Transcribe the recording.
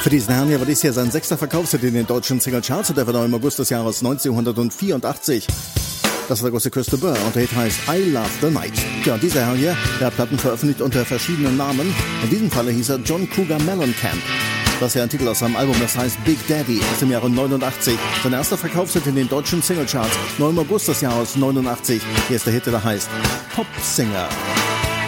Für diesen Herrn hier war dies hier sein 6. Verkaufshit in den deutschen Singlecharts und der war noch im August des Jahres 1984. Das war der große Chris de Burgh und der Hit heißt I Love the Night. Ja, und dieser Herr hier, der hat Platten veröffentlicht unter verschiedenen Namen. In diesem Falle hieß er John Cougar Mellencamp. Das ist ja ein Titel aus seinem Album, das heißt Big Daddy aus dem Jahre 89. Sein erster Verkaufshit in den deutschen Singlecharts, noch im August des Jahres 89. Hier ist der Hit, der heißt Pop Singer.